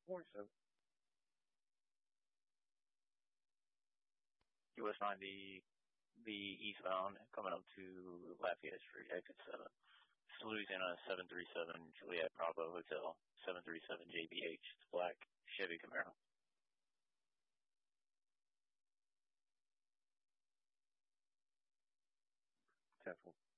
47. US 90, the eastbound coming up to Lafayette Street, exit 7. Louisiana 737 Juliet Bravo Hotel, 737 JBH. It's black Chevy Camaro. Careful.